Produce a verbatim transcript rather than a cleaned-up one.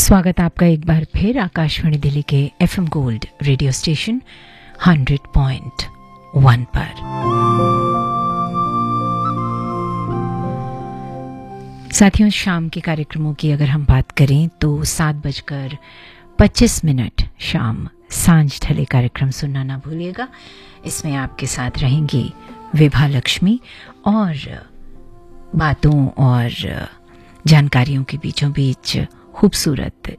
स्वागत आपका एक बार फिर आकाशवाणी दिल्ली के FM gold radio station hundred point one पर। साथियों, शाम के कार्यक्रमों की अगर हम बात करें तो सात बजकर पच्चीस मिनट शाम सांझ ढले कार्यक्रम सुनना ना भूलिएगा। इसमें आपके साथ रहेंगी विभा लक्ष्मी और बातों और जानकारियों के बीचों बीच खूबसूरत